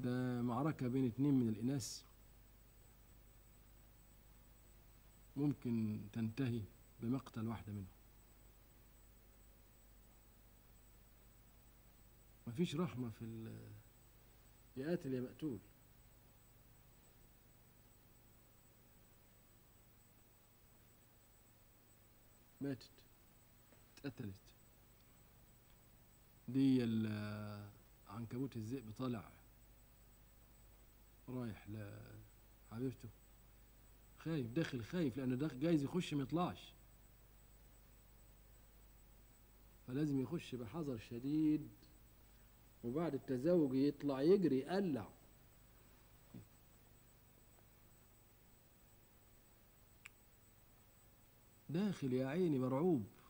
ده معركة بين اتنين من الإناث ممكن تنتهي بمقتل واحدة منهم. مفيش رحمة في يا قاتل يا مقتول. ماتت، اتقتلت. دي عنكبوت الذئب طالع رايح لحبيبته، خايف، داخل خايف لأنه جايز يخش ما يطلعش، فلازم يخش بحذر شديد، وبعد التزاوج يطلع يجري يقلع. داخل يا عيني مرعوب.